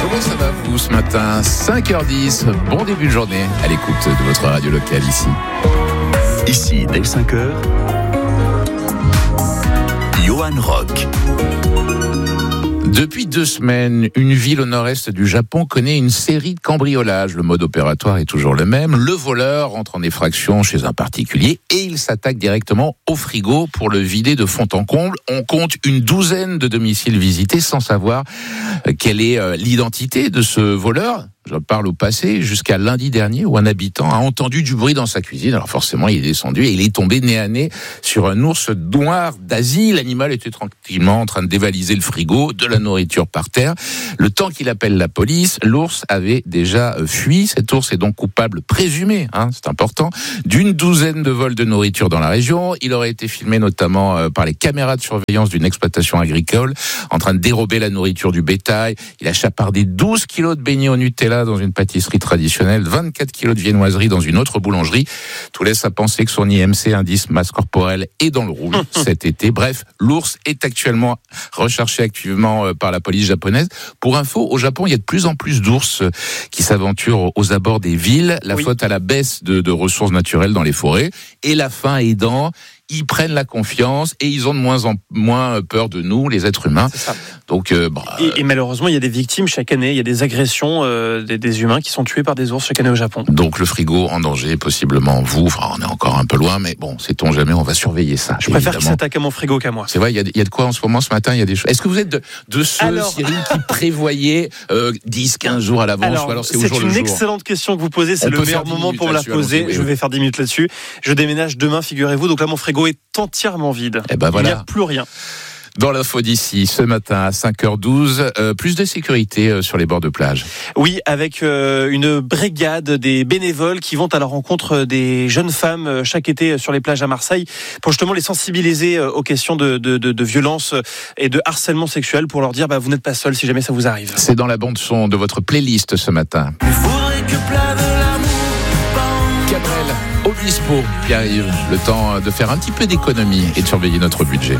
Comment ça va vous ce matin ? 5h10, bon début de journée à l'écoute de votre radio locale ici. Ici, dès 5h, Johan Rock. Depuis 2 semaines, une ville au nord-est du Japon connaît une série de cambriolages. Le mode opératoire est toujours le même. Le voleur entre en effraction chez un particulier et il s'attaque directement au frigo pour le vider de fond en comble. On compte une 12aine de domiciles visités sans savoir quelle est l'identité de ce voleur. Je parle au passé, jusqu'à lundi dernier, où un habitant a entendu du bruit dans sa cuisine. Alors forcément, il est descendu et il est tombé nez à nez sur un ours noir d'Asie. L'animal était tranquillement en train de dévaliser le frigo, de la nourriture par terre. Le temps qu'il appelle la police, l'ours avait déjà fui. Cet ours est donc coupable présumé, c'est important, d'une 12aine de vols de nourriture dans la région. Il aurait été filmé notamment par les caméras de surveillance d'une exploitation agricole, en train de dérober la nourriture du bétail. Il a chapardé 12 kilos de beignets au Nutella dans une pâtisserie traditionnelle, 24 kilos de viennoiserie dans une autre boulangerie. Tout laisse à penser que son IMC, indice masse corporelle, est dans le rouge cet été. Bref, l'ours est actuellement recherché activement par la police japonaise. Pour info, au Japon, il y a de plus en plus d'ours qui s'aventurent aux abords des villes. La faute à la baisse de ressources naturelles dans les forêts. Et la faim aidant, ils prennent la confiance et ils ont de moins en moins peur de nous, les êtres humains. C'est ça. Donc, et malheureusement, il y a des victimes chaque année. Il y a des agressions des humains qui sont tués par des ours chaque année au Japon. Donc le frigo en danger, possiblement vous. Enfin, on est encore un peu loin, mais bon, sait-on jamais, on va surveiller ça. Je préfère qu'il s'attaque à mon frigo qu'à moi. C'est vrai, il y a de quoi en ce moment, ce matin, il y a des choses. Est-ce que vous êtes de ceux, Cyril, qui prévoyaient 10-15 jours à l'avance ou alors c'est au jour le jour ? C'est une excellente question que vous posez. C'est le meilleur moment pour me la poser. Je vais faire 10 minutes là-dessus. Je déménage demain, figurez-vous. Donc là, mon frigo est entièrement vide. Et ben voilà. Il n'y a plus rien. Dans l'info d'ici, ce matin à 5h12, plus de sécurité sur les bords de plage. Oui, avec une brigade des bénévoles qui vont à la rencontre des jeunes femmes chaque été sur les plages à Marseille pour justement les sensibiliser aux questions de violence et de harcèlement sexuel pour leur dire vous n'êtes pas seuls si jamais ça vous arrive. C'est dans la bande son de votre playlist ce matin. Cabrel, Obispo qui arrive. Le temps de faire un petit peu d'économie et de surveiller notre budget.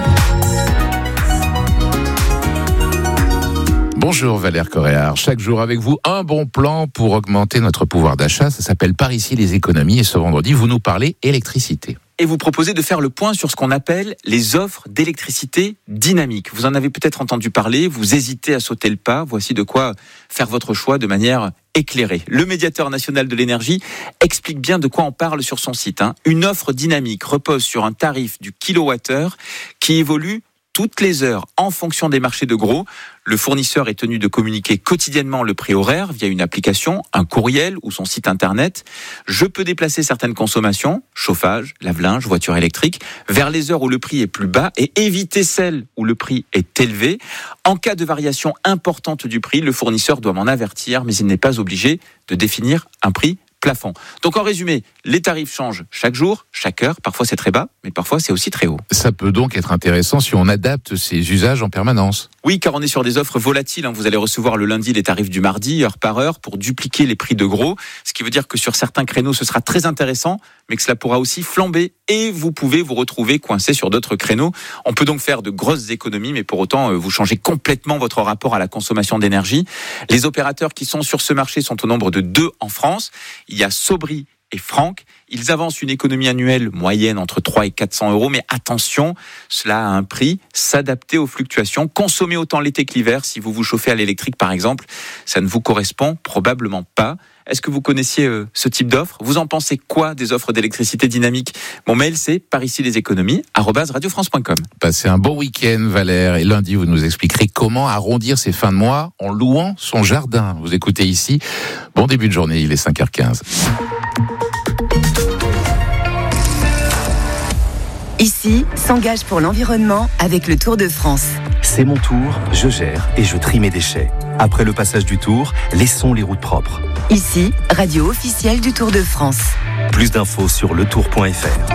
Bonjour Valère Coréard, chaque jour avec vous, un bon plan pour augmenter notre pouvoir d'achat, ça s'appelle Par ici les économies et ce vendredi vous nous parlez électricité. Et vous proposez de faire le point sur ce qu'on appelle les offres d'électricité dynamiques. Vous en avez peut-être entendu parler, vous hésitez à sauter le pas, voici de quoi faire votre choix de manière éclairée. Le médiateur national de l'énergie explique bien de quoi on parle sur son site. Une offre dynamique repose sur un tarif du kilowattheure qui évolue toutes les heures en fonction des marchés de gros. Le fournisseur est tenu de communiquer quotidiennement le prix horaire via une application, un courriel ou son site internet. Je peux déplacer certaines consommations, chauffage, lave-linge, voiture électrique, vers les heures où le prix est plus bas et éviter celles où le prix est élevé. En cas de variation importante du prix, le fournisseur doit m'en avertir, mais il n'est pas obligé de définir un prix plafond. Donc en résumé, les tarifs changent chaque jour, chaque heure. Parfois c'est très bas, mais parfois c'est aussi très haut. Ça peut donc être intéressant si on adapte ses usages en permanence. Oui, car on est sur des offres volatiles. Vous allez recevoir le lundi les tarifs du mardi, heure par heure, pour dupliquer les prix de gros. Ce qui veut dire que sur certains créneaux, ce sera très intéressant, mais que cela pourra aussi flamber et vous pouvez vous retrouver coincé sur d'autres créneaux. On peut donc faire de grosses économies, mais pour autant, vous changez complètement votre rapport à la consommation d'énergie. Les opérateurs qui sont sur ce marché sont au nombre de 2 en France. Il y a Sobri et Franck. Ils avancent une économie annuelle moyenne entre 3 et 400 euros, mais attention, cela a un prix, s'adapter aux fluctuations, consommer autant l'été que l'hiver. Si vous vous chauffez à l'électrique par exemple, ça ne vous correspond probablement pas. Est-ce que vous connaissiez ce type d'offre ? Vous en pensez quoi des offres d'électricité dynamique ? Mon mail c'est paricilieséconomies@radiofrance.com. Passez un bon week-end Valère et lundi vous nous expliquerez comment arrondir ses fins de mois en louant son jardin. Vous écoutez ici, bon début de journée, il est 5h15. Ici, s'engage pour l'environnement avec le Tour de France. C'est mon tour, je gère et je trie mes déchets. Après le passage du Tour, laissons les routes propres. Ici, radio officielle du Tour de France. Plus d'infos sur letour.fr.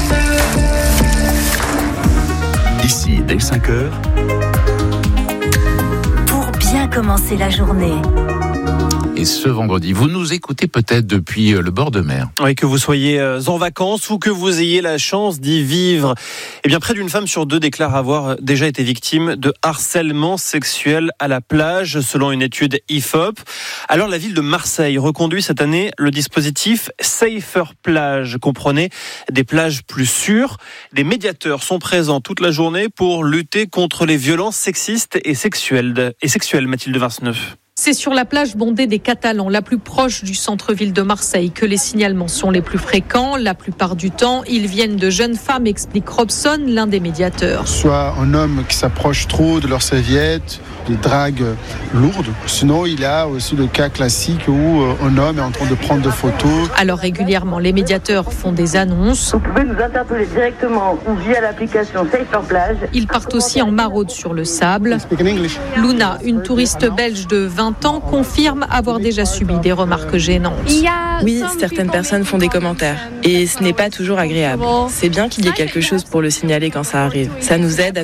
Ici, dès 5h. Pour bien commencer la journée. et ce vendredi. Vous nous écoutez peut-être depuis le bord de mer. Oui, que vous soyez en vacances ou que vous ayez la chance d'y vivre. Eh bien, près d'une femme sur 2 déclare avoir déjà été victime de harcèlement sexuel à la plage, selon une étude IFOP. Alors, la ville de Marseille reconduit cette année le dispositif Safer Plage. Comprenez des plages plus sûres. Des médiateurs sont présents toute la journée pour lutter contre les violences sexistes et sexuelles. Mathilde Vinceneuve. C'est sur la plage bondée des Catalans, la plus proche du centre-ville de Marseille, que les signalements sont les plus fréquents. La plupart du temps, ils viennent de jeunes femmes, explique Robson, l'un des médiateurs. Soit un homme qui s'approche trop de leur serviette, des dragues lourdes. Sinon, il y a aussi le cas classique où un homme est en train de prendre des photos. Alors régulièrement, les médiateurs font des annonces. Vous pouvez nous interpeller directement ou via l'application Safer Plage. Ils partent aussi en maraude sur le sable. Luna, une touriste belge de 20 ans, confirme avoir déjà subi des remarques gênantes. Oui, certaines personnes font des commentaires et ce n'est pas toujours agréable. C'est bien qu'il y ait quelque chose pour le signaler quand ça arrive. Ça nous aide à